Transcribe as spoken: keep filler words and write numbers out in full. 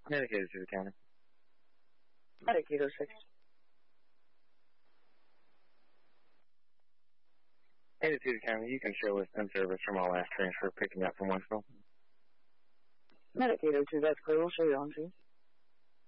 Medicated to the county. Medicaid oh six. Headed to the county, you can show us in service from our last transfer picking up from Wentzville. Medicaid oh two, that's clear. We'll show you on scene.